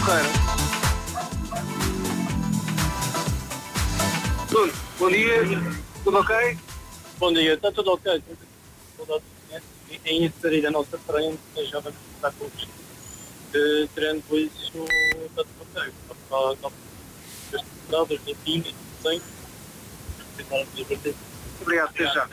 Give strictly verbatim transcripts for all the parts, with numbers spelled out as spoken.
Ferreira. Nuno, bom dia, tudo ok? Bom dia, está tudo ok. Tudo em inserir a nossa frente, já vamos começar com os que tirando isso, está tudo ok. Está das vintinhas, sem. Obrigado, até já.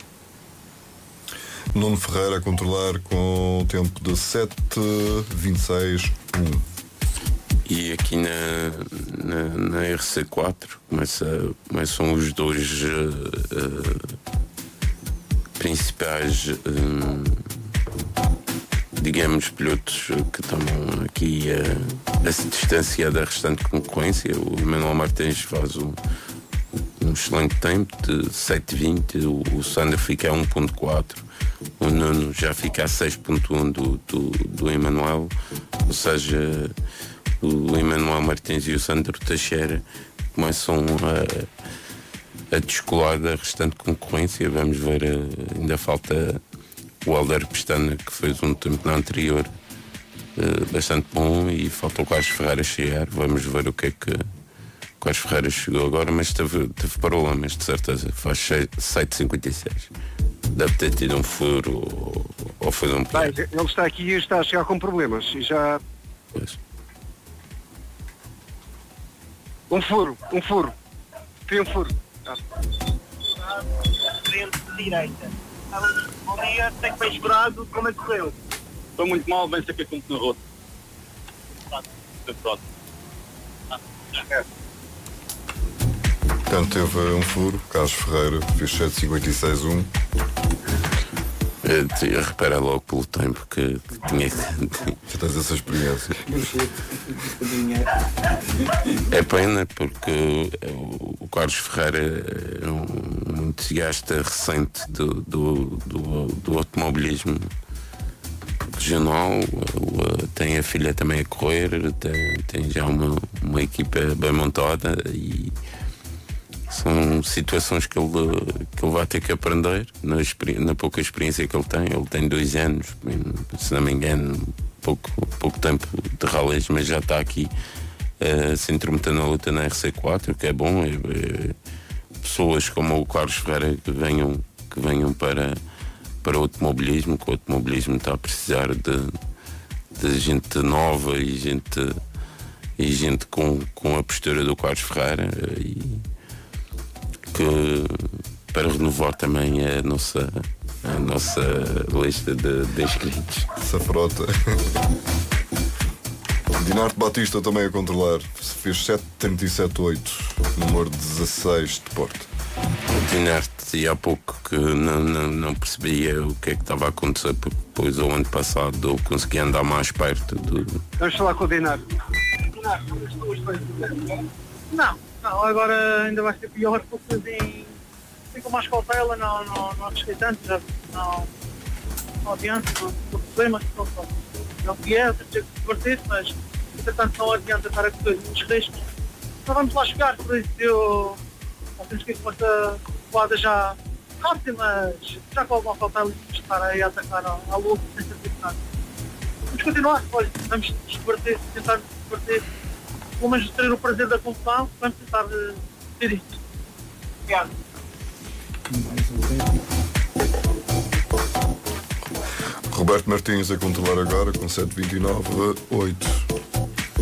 Nuno Ferreira a controlar com o tempo de sete vinte e seis um. E aqui na, na, na R C quatro começa, começam os dois uh, uh, principais, um, digamos, pilotos que estão aqui uh, a se distanciar da restante concorrência. O Emanuel Martins faz um, um excelente tempo de sete vinte, o, o Sander fica a um ponto quatro, o Nuno já fica a seis ponto um do, do, do Emanuel, ou seja, o Emanuel Martins e o Sandro Teixeira começam a, a descolar da restante concorrência. Vamos ver, ainda falta o Alder Pestana, que fez um tempo na anterior bastante bom, e falta o Carlos Ferreira chegar. Vamos ver o que é que o Carlos Ferreira chegou agora, mas teve, teve problemas, de certeza. Faz sete cinquenta e seis. Deve ter tido um furo ou, ou foi um Bem, ele está aqui e está a chegar com problemas e já... Pois. Um furo, um furo. Tem um furo. Ah. Frente direita. Bom dia, tem que bem segurado, como é que correu? Estou muito mal, bem sei que é como na rota. Pronto. Ah, é. Portanto, teve um furo. Carlos Ferreira fez sete cinquenta e seis um. Eu repara logo pelo tempo que, que tinha. Já tens essa experiência. É pena porque o Carlos Ferreira é um, um entusiasta recente do, do, do, do automobilismo regional. Tem a filha também a correr, tem, tem já uma, uma equipa bem montada, e são situações que ele, que ele vai ter que aprender na, na pouca experiência que ele tem. Ele tem dois anos, se não me engano, pouco, pouco tempo de rallies, mas já está aqui uh, se intrometer na luta na R C quatro, que é bom. É, é, pessoas como o Carlos Ferreira que venham, que venham para, para o automobilismo, que o automobilismo está a precisar de, de gente nova e gente, e gente com, com a postura do Carlos Ferreira, e que, para renovar também a nossa, a nossa lista de, de inscritos. Essa frota. Dinarte Batista também a controlar. Fez sete trinta e sete oito, número dezasseis de Porto. O Dinarte, e há pouco que não, não, não percebia o que é que estava a acontecer, porque depois, ao ano passado, eu consegui andar mais perto do... Vamos falar com o Dinar. Não, não, agora ainda vai ser pior, porque assim, assim com mais cautela, não, não, não arrisquei tanto, já não, não adianta, não tem problema, não, não que é, tem que se divertir, mas entretanto não adianta estar a correr muitos riscos. Então vamos lá chegar, por isso eu não temos que ir com esta voada já rápida, mas já com alguma cautela e estar aí a atacar à luta sem sentir nada. Vamos continuar, olha, vamos nos divertir, tentar nos divertir. Pelo menos ter o prazer da confusão, vamos tentar uh, ter isto. Obrigado. Roberto Martins a controlar agora com sete vinte e nove oito.